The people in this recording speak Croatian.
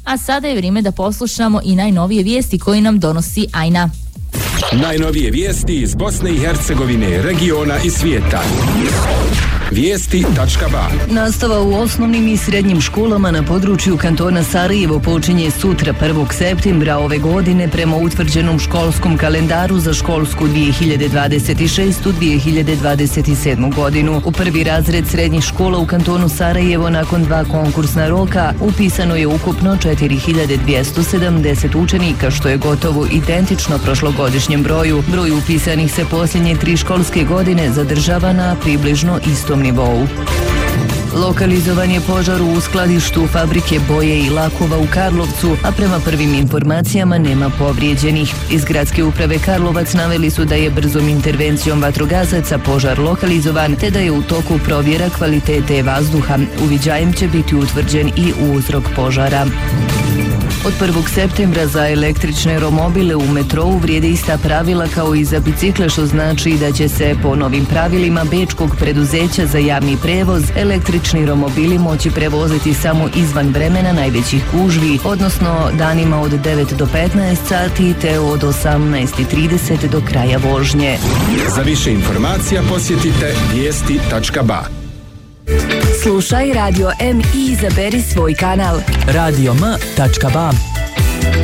A sada je vrijeme da poslušamo i najnovije vijesti koje nam donosi Ajna. Najnovije vijesti iz Bosne i Hercegovine, regiona i svijeta. Vijesti.ba. Nastava u osnovnim i srednjim školama na području kantona Sarajevo počinje sutra 1. septembra ove godine prema utvrđenom školskom kalendaru za školsku 2026-2027 godinu. U prvi razred srednjih škola u kantonu Sarajevo nakon 2 konkursna roka upisano je ukupno 4270 učenika, što je gotovo identično prošlogodišnjem broju. Broj upisanih se posljednje 3 školske godine zadržava na približno istom nivou. Lokalizovan je požar u skladištu fabrike boje i lakova u Karlovcu, a prema prvim informacijama nema povrijeđenih. Iz gradske uprave Karlovac naveli su da je brzom intervencijom vatrogasaca požar lokalizovan, te da je u toku provjera kvalitete vazduha. Uviđajem će biti utvrđen i uzrok požara. Od 1. septembra za električne romobile u metrou vrijede ista pravila kao i za bicikle, što znači da će se po novim pravilima bečkog preduzeća za javni prevoz električni romobili moći prevoziti samo izvan vremena najvećih gužvi, odnosno danima od 9 do 15 sati te od 18:30 do kraja vožnje. Za više informacija posjetite vijesti.ba. Slušaj Radio M i izaberi svoj kanal. Radio M.ba.